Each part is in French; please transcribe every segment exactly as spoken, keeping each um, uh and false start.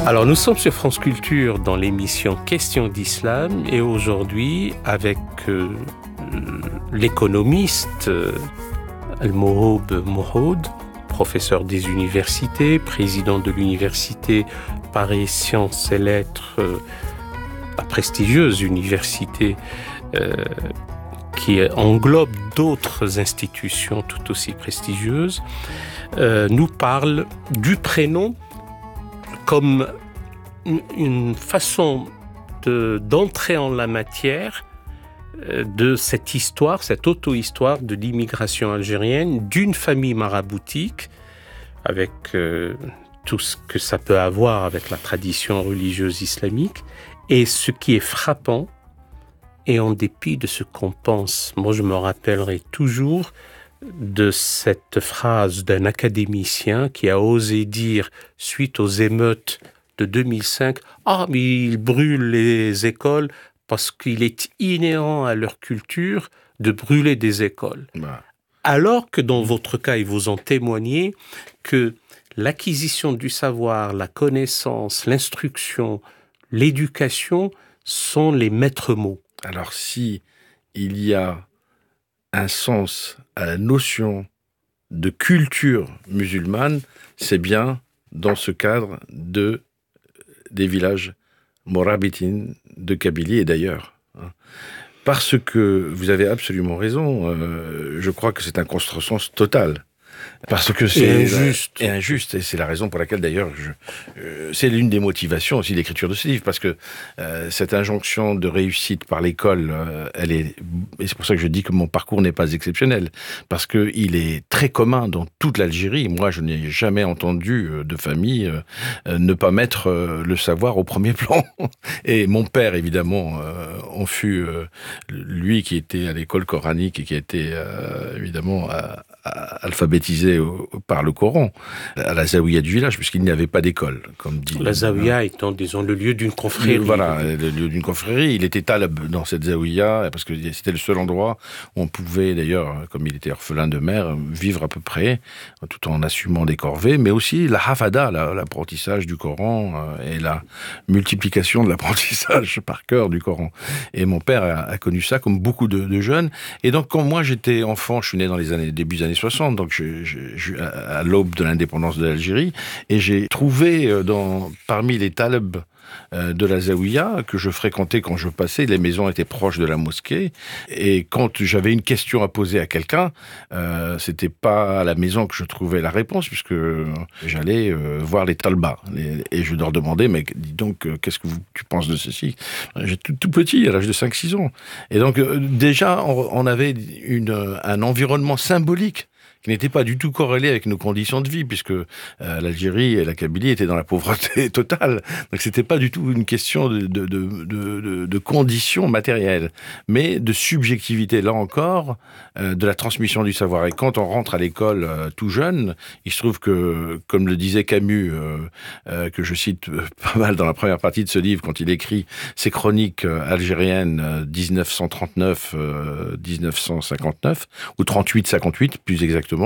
Alors nous sommes sur France Culture dans l'émission Questions d'Islam et aujourd'hui avec euh, l'économiste euh, Al-Mohob Mohoud, professeur des universités, président de l'université Paris Sciences et Lettres, euh, la prestigieuse université euh, qui englobe d'autres institutions tout aussi prestigieuses, euh, nous parle du prénom comme une façon de, d'entrer en la matière de cette histoire, cette auto-histoire de l'immigration algérienne d'une famille maraboutique, avec euh, tout ce que ça peut avoir avec la tradition religieuse islamique. Et ce qui est frappant, et en dépit de ce qu'on pense, moi je me rappellerai toujours de cette phrase d'un académicien qui a osé dire, suite aux émeutes de deux mille cinq, « Ah, mais ils brûlent les écoles parce qu'il est inhérent à leur culture de brûler des écoles. Bah. » Alors que dans votre cas, et vous en témoignez, que l'acquisition du savoir, la connaissance, l'instruction, l'éducation sont les maîtres mots. Alors si il y a un sens à la notion de culture musulmane, c'est bien dans ce cadre de, des villages morabitines de Kabylie et d'ailleurs. Parce que vous avez absolument raison, euh, je crois que c'est un contresens total. Parce que c'est et injuste. Et injuste, et c'est la raison pour laquelle d'ailleurs, je, euh, c'est l'une des motivations aussi de l'écriture de ce livre, parce que euh, cette injonction de réussite par l'école, euh, elle est, et c'est pour ça que je dis que mon parcours n'est pas exceptionnel, parce que il est très commun dans toute l'Algérie. Moi, je n'ai jamais entendu de famille euh, ne pas mettre euh, le savoir au premier plan. Et mon père, évidemment, euh, en fut euh, lui qui était à l'école coranique et qui a été euh, évidemment à, à, alphabétisé au, par le Coran, à la zaouïa du village, puisqu'il n'y avait pas d'école, comme dit. La zaouïa étant, disons, le lieu d'une confrérie. Voilà, le lieu d'une confrérie. Il était taleb dans cette zaouïa, parce que c'était le seul endroit où on pouvait, d'ailleurs, comme il était orphelin de mère, vivre à peu près, tout en assumant des corvées, mais aussi la hafada, la, l'apprentissage du Coran, euh, et la multiplication de l'apprentissage par cœur du Coran. Et mon père a, a connu ça comme beaucoup de, de jeunes. Et donc, quand moi j'étais enfant, je suis né dans les années, début des années soixante, donc je, je, je, à l'aube de l'indépendance de l'Algérie, et j'ai trouvé dans, parmi les talibs de la zaouïa que je fréquentais quand je passais, les maisons étaient proches de la mosquée, et quand j'avais une question à poser à quelqu'un, euh, c'était pas à la maison que je trouvais la réponse, puisque j'allais euh, voir les talbas, les, et je leur demandais, mais dis donc, euh, qu'est-ce que vous, tu penses de ceci? J'étais tout, tout petit, à l'âge de cinq six ans. Et donc, euh, déjà, on, on avait une, un environnement symbolique qui n'était pas du tout corrélé avec nos conditions de vie, puisque euh, l'Algérie et la Kabylie étaient dans la pauvreté totale. Donc c'était pas du tout une question de, de, de, de, de conditions matérielles, mais de subjectivité, là encore, euh, de la transmission du savoir. Et quand on rentre à l'école euh, tout jeune, il se trouve que, comme le disait Camus, euh, euh, que je cite pas mal dans la première partie de ce livre, quand il écrit ses chroniques euh, algériennes euh, dix-neuf cent trente-neuf euh, dix-neuf cent cinquante-neuf, ou trente-huit cinquante-huit, plus exactement,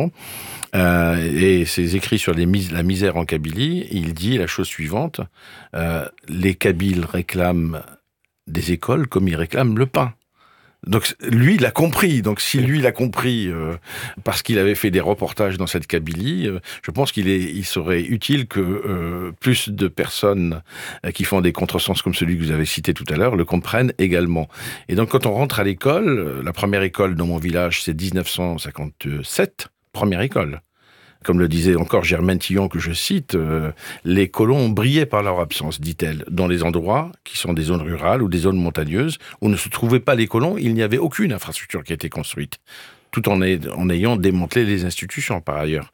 Euh, et ses écrits sur les mis- la misère en Kabylie, il dit la chose suivante, euh, les Kabyles réclament des écoles comme ils réclament le pain. Donc lui, il a compris. Donc si lui, il a compris euh, parce qu'il avait fait des reportages dans cette Kabylie, euh, je pense qu'il est, il serait utile que euh, plus de personnes euh, qui font des contresens comme celui que vous avez cité tout à l'heure le comprennent également. Et donc quand on rentre à l'école, euh, la première école dans mon village, c'est dix-neuf cent cinquante-sept, première école. Comme le disait encore Germaine Tillon, que je cite, euh, les colons brillaient par leur absence, dit-elle, dans les endroits qui sont des zones rurales ou des zones montagneuses où ne se trouvaient pas les colons, il n'y avait aucune infrastructure qui a été construite, tout en, ay- en ayant démantelé les institutions par ailleurs.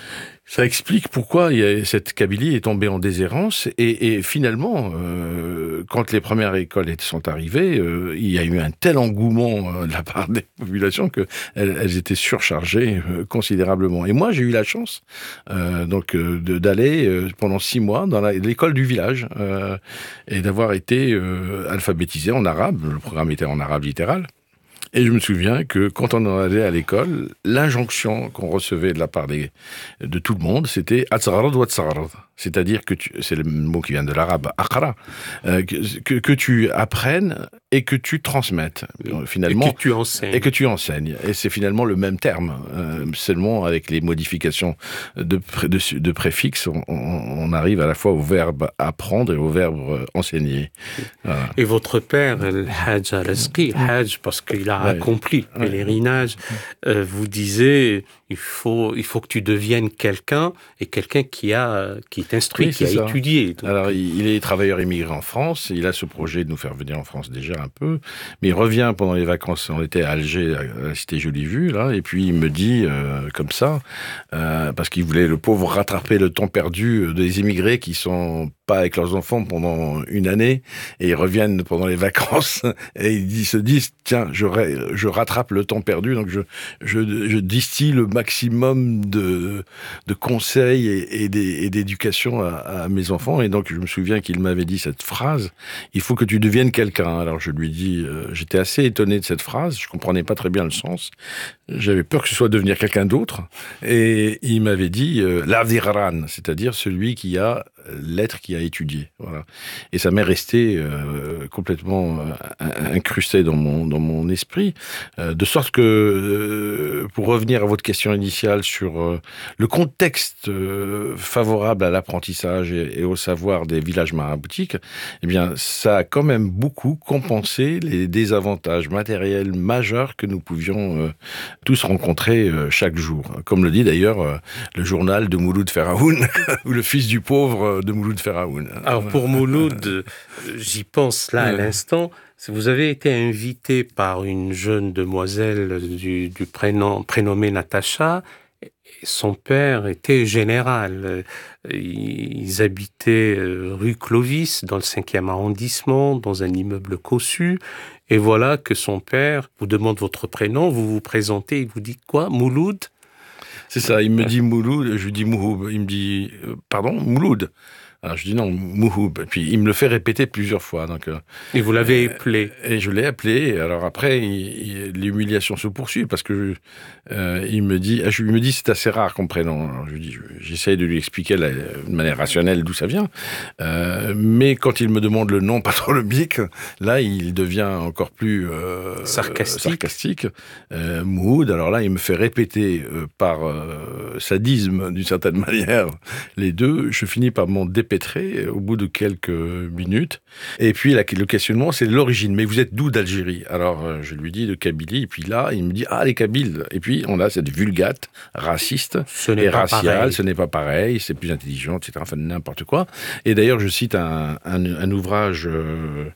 Ça explique pourquoi il y a, cette Kabylie est tombée en déshérence et, et finalement, euh, quand les premières écoles sont arrivées, euh, il y a eu un tel engouement euh, de la part des populations que elles, elles étaient surchargées euh, considérablement. Et moi, j'ai eu la chance euh, donc euh, de, d'aller euh, pendant six mois dans la, l'école du village euh, et d'avoir été euh, alphabétisé en arabe. Le programme était en arabe littéral. Et je me souviens que quand on allait à l'école, l'injonction qu'on recevait de la part des, de tout le monde, c'était « Atzarad ou Atzarad ». C'est-à-dire que tu, c'est le mot qui vient de l'arabe, akra, euh, que, que, que tu apprennes et que tu transmettes, finalement. Et que tu enseignes. Et que tu enseignes. Et c'est finalement le même terme, euh, seulement avec les modifications de, de, de préfixes, on, on arrive à la fois au verbe apprendre et au verbe enseigner. Voilà. Et votre père, le Hajj al-Rizqi, Hajj parce qu'il a ouais. accompli le pèlerinage, euh, vous disait... Il faut, il faut que tu deviennes quelqu'un, et quelqu'un qui a, qui est instruit, oui, qui a ça. étudié. Donc. Alors, il est travailleur immigré en France, il a ce projet de nous faire venir en France déjà un peu, mais il revient pendant les vacances, on était à Alger, à la cité Jolie Vue, là, et puis il me dit, euh, comme ça, euh, parce qu'il voulait, le pauvre, rattraper le temps perdu des immigrés qui sont pas avec leurs enfants pendant une année, et ils reviennent pendant les vacances, et ils se disent, tiens, je, je rattrape le temps perdu, donc je, je, je distille le maximum de, de conseils et, et, et d'éducation à, à mes enfants. Et donc, je me souviens qu'il m'avait dit cette phrase, « Il faut que tu deviennes quelqu'un ». Alors, je lui dis, euh, j'étais assez étonné de cette phrase, je comprenais pas très bien le sens. J'avais peur que ce soit devenir quelqu'un d'autre. Et il m'avait dit euh, « L'Avdiran », c'est-à-dire celui qui a l'être qui a étudié. Voilà. Et ça m'est resté euh, complètement euh, incrusté dans mon, dans mon esprit, euh, de sorte que, euh, pour revenir à votre question initiale sur euh, le contexte euh, favorable à l'apprentissage et, et au savoir des villages maraboutiques, eh bien, ça a quand même beaucoup compensé les désavantages matériels majeurs que nous pouvions euh, tous rencontrer euh, chaque jour. Comme le dit d'ailleurs euh, le journal de Mouloud Feraoun, ou le fils du pauvre de Mouloud Feraoun. Alors pour Mouloud, j'y pense là à l'instant, vous avez été invité par une jeune demoiselle du, du prénom, prénommée Natacha. Son père était général. Ils habitaient rue Clovis, dans le cinquième arrondissement, dans un immeuble cossu. Et voilà que son père vous demande votre prénom, vous vous présentez, il vous dit quoi? Mouloud? C'est ça, il me dit Mouloud, je lui dis Mouhoub. Il me dit, euh, pardon, Mouloud. Alors je dis non, Mouhoub. Et puis il me le fait répéter plusieurs fois. Donc, euh, et vous l'avez appelé? Et je l'ai appelé. Alors après, il, il, l'humiliation se poursuit parce que euh, il me dit, je lui me dis c'est assez rare comme prénom. Alors je lui dis, j'essaye de lui expliquer la, de manière rationnelle d'où ça vient. Euh, mais quand il me demande le nom patronymique, là il devient encore plus euh, sarcastique. sarcastique. Euh, Mouhoud. Alors là, il me fait répéter euh, par euh, sadisme d'une certaine manière les deux. Je finis par m'en dépêcher au bout de quelques minutes. Et puis, la, le questionnement, c'est l'origine. Mais vous êtes d'où d'Algérie? Alors, euh, je lui dis de Kabylie. Et puis là, il me dit, ah, les Kabyles. Et puis, on a cette vulgate raciste ce et raciale. Ce n'est pas pareil. C'est plus intelligent, et cetera. Enfin, n'importe quoi. Et d'ailleurs, je cite un, un, un ouvrage... Euh,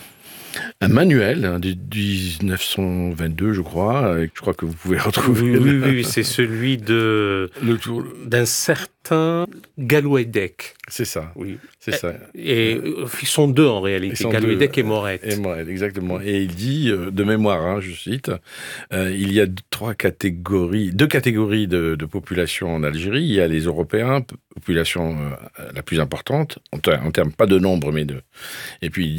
un manuel hein, de dix-neuf cent vingt-deux, je crois. Je crois que vous pouvez retrouver. Oui, oui, oui, c'est celui de le tour d'un certain Galouedec. C'est ça. Oui, c'est ça. Et euh, ils sont deux en réalité, Galouedec et Moret. Et Moret, exactement. Et il dit, euh, de mémoire, hein, je cite, euh, il y a trois catégories, deux catégories de, de population en Algérie. Il y a les Européens, population euh, la plus importante en, ter- en termes pas de nombre, mais de. Et puis